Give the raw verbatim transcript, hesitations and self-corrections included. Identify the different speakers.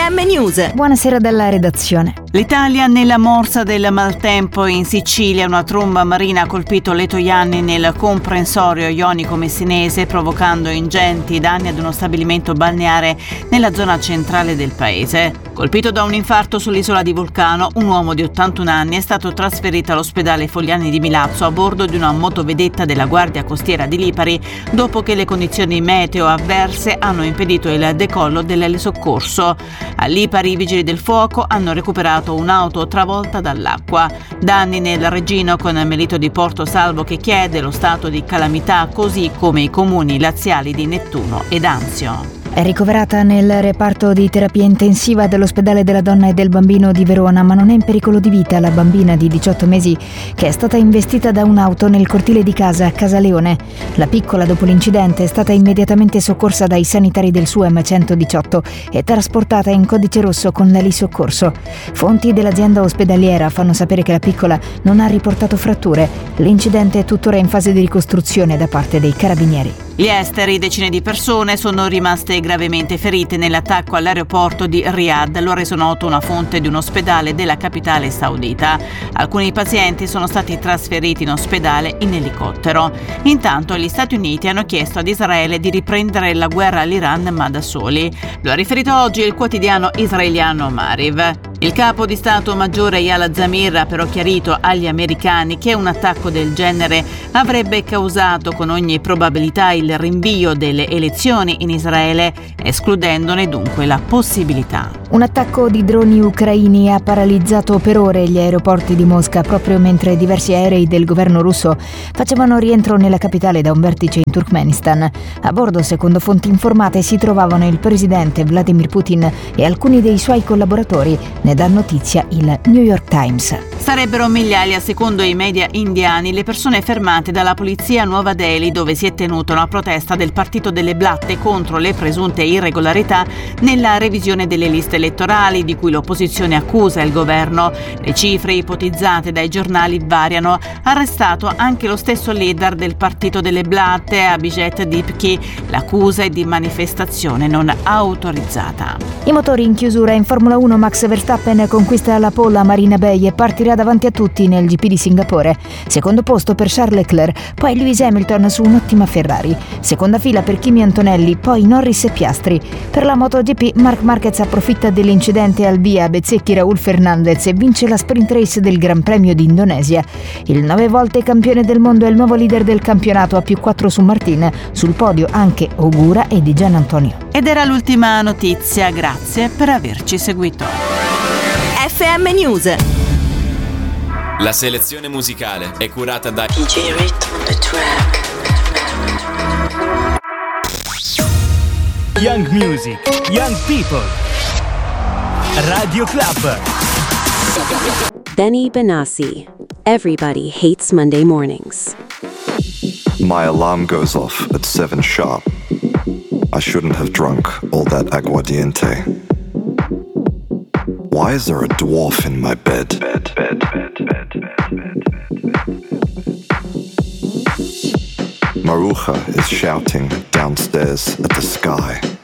Speaker 1: M News.
Speaker 2: Buonasera dalla redazione.
Speaker 3: L'Italia nella morsa del maltempo. In Sicilia una tromba marina ha colpito le Toianni nel comprensorio ionico-messinese, provocando ingenti danni ad uno stabilimento balneare nella zona centrale del paese. Colpito da un infarto sull'isola di Vulcano, un uomo di ottantuno anni è stato trasferito all'ospedale Fogliani di Milazzo a bordo di una motovedetta della Guardia Costiera di Lipari, dopo che le condizioni meteo avverse hanno impedito il decollo dell'elisoccorso. A Lipari i vigili del fuoco hanno recuperato un'auto travolta dall'acqua. Danni nel Reggino, con Melito di Porto Salvo che chiede lo stato di calamità, così come i comuni laziali di Nettuno ed Anzio.
Speaker 2: È ricoverata nel reparto di terapia intensiva dell'ospedale della donna e del bambino di Verona, ma non è in pericolo di vita la bambina di diciotto mesi che è stata investita da un'auto nel cortile di casa a Casaleone. La piccola, dopo l'incidente, è stata immediatamente soccorsa dai sanitari del S U E M centodiciotto e trasportata in codice rosso con l'elisoccorso. Fonti dell'azienda ospedaliera fanno sapere che la piccola non ha riportato fratture. L'incidente è tuttora in fase di ricostruzione da parte dei carabinieri.
Speaker 3: Gli esteri, decine di persone sono rimaste gravemente ferite nell'attacco all'aeroporto di Riyadh, lo ha reso noto una fonte di un ospedale della capitale saudita. Alcuni pazienti sono stati trasferiti in ospedale in elicottero. Intanto gli Stati Uniti hanno chiesto ad Israele di riprendere la guerra all'Iran, ma da soli. Lo ha riferito oggi il quotidiano israeliano Mariv. Il capo di Stato Maggiore Yala Zamir ha però chiarito agli americani che un attacco del genere avrebbe causato con ogni probabilità il rinvio delle elezioni in Israele, escludendone dunque la possibilità.
Speaker 2: Un attacco di droni ucraini ha paralizzato per ore gli aeroporti di Mosca proprio mentre diversi aerei del governo russo facevano rientro nella capitale da un vertice in Turkmenistan. A bordo, secondo fonti informate, si trovavano il presidente Vladimir Putin e alcuni dei suoi collaboratori. Ne dà notizia il New York Times.
Speaker 3: Sarebbero migliaia, secondo i media indiani, le persone fermate dalla polizia a Nuova Delhi, dove si è tenuta una protesta del partito delle blatte contro le presunte irregolarità nella revisione delle liste elettorali, di cui l'opposizione accusa il governo. Le cifre ipotizzate dai giornali variano. Arrestato anche lo stesso leader del partito delle blatte, Abhijit Dipki. L'accusa è di manifestazione non autorizzata.
Speaker 2: I motori in chiusura in Formula uno. Max Verstappen conquista la pole a Marina Bay e partirà davanti a tutti nel G P di Singapore. Secondo posto per Charles Leclerc, poi Lewis Hamilton su un'ottima Ferrari. Seconda fila per Kimi Antonelli, poi Norris e Piastri. Per la MotoGP, Marc Marquez approfitta dell'incidente al via, bezzecchi Raul Fernandez e vince la sprint race del Gran Premio di Indonesia. Il nove volte campione del mondo è il nuovo leader del campionato a più quattro su Martin. Sul podio anche Ogura e Di Gian Antonio.
Speaker 3: Ed era l'ultima notizia, grazie per averci seguito.
Speaker 1: F M News.
Speaker 4: La selezione musicale è curata da
Speaker 5: D J Rhythm on the track.
Speaker 6: Young Music, Young People. Radio Club.
Speaker 7: Benny Benassi. Everybody hates Monday mornings.
Speaker 8: My alarm goes off at seven sharp. I shouldn't have drunk all that aguardiente. Why is there a dwarf in my bed? Bed, bed, bed, bed, bed, bed, bed. Maruja is shouting downstairs at the sky.